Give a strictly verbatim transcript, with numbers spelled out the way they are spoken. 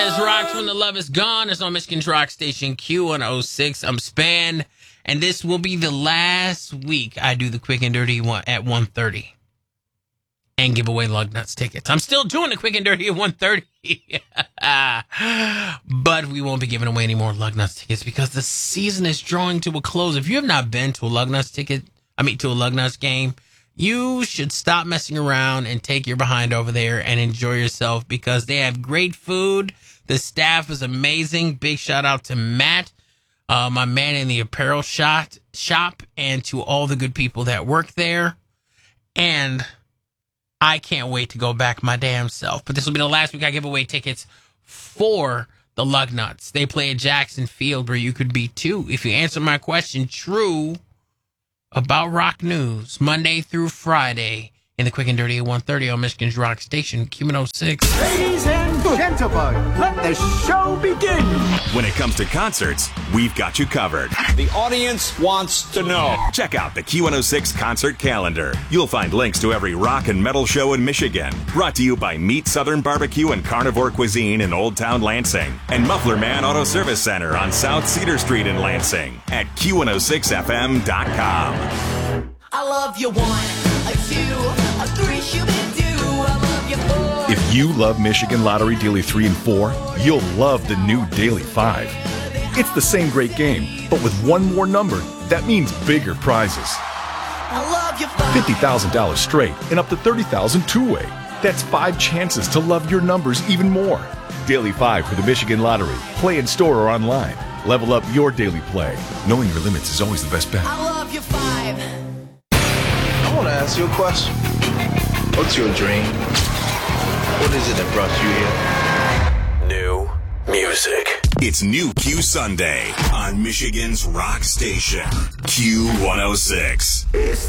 It's Rocks When the Love Is Gone. It's on Michigan's Rock Station Q one oh six. I'm Span, and this will be the last week I do the Quick and Dirty one at one thirty and give away Lug Nuts tickets. I'm still doing the Quick and Dirty at one thirty, but we won't be giving away any more Lug Nuts tickets because the season is drawing to a close. If you have not been to a Lug Nuts ticket, I mean to a Lug Nuts game, you should stop messing around and take your behind over there and enjoy yourself because they have great food. The staff is amazing. Big shout out to Matt, uh, my man in the apparel shop, shop, and to all the good people that work there. And I can't wait to go back my damn self. But this will be the last week I give away tickets for the Lug Nuts. They play at Jackson Field where you could be too. If you answer my question true about rock news, Monday through Friday, in the Quick and Dirty at one thirty on Michigan's Rock Station, Q one oh six. Ladies and gentlemen, let the show begin. When it comes to concerts, we've got you covered. The audience wants to know. Check out the Q one oh six concert calendar. You'll find links to every rock and metal show in Michigan. Brought to you by Meat Southern Barbecue and Carnivore Cuisine in Old Town Lansing. And Muffler Man Auto Service Center on South Cedar Street in Lansing at Q one oh six F M dot com. I love you one, a two, a three, shooby-doo. I love you four. If you love Michigan Lottery Daily three and four, you'll love the new Daily five. It's the same great game, but with one more number, that means bigger prizes. I love you five. fifty thousand dollars straight and up to thirty thousand dollars two-way. That's five chances to love your numbers even more. Daily five for the Michigan Lottery. Play in store or online. Level up your daily play. Knowing your limits is always the best bet. I love you five. I want to ask you a question. What's your dream? What is it that brought you here? New music. It's New Q Sunday on Michigan's Rock Station, Q one oh six. It's